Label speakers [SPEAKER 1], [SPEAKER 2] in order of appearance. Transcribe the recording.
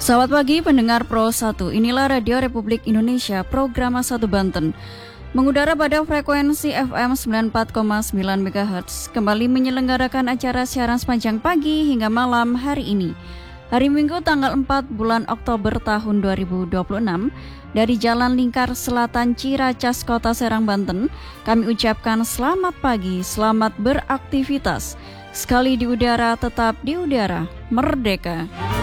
[SPEAKER 1] Selamat pagi pendengar Pro 1, inilah Radio Republik Indonesia, program 1 Banten. Mengudara pada frekuensi FM 94,9 MHz, kembali menyelenggarakan acara siaran sepanjang pagi hingga malam hari ini. Hari Minggu tanggal 4 bulan Oktober tahun 2026, dari Jalan Lingkar Selatan Ciracas, Kota Serang, Banten, kami ucapkan selamat pagi, selamat beraktivitas. Sekali di udara, tetap di udara, merdeka.